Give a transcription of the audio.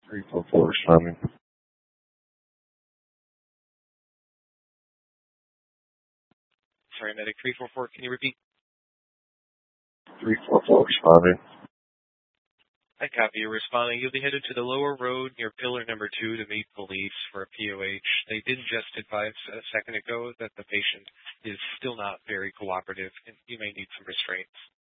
344 responding. Sorry, medic 344, can you repeat? 344 responding. I copy. You're responding. You'll be headed to the lower road near pillar number 2 to meet police for a POH. They did just advise a second ago that the patient is still not very cooperative and you may need some restraints.